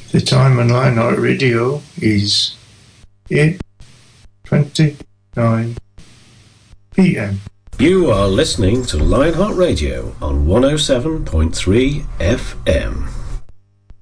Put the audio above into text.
The time on Lionheart Radio is 8:29 p.m. You are listening to Lionheart Radio on 107.3 FM.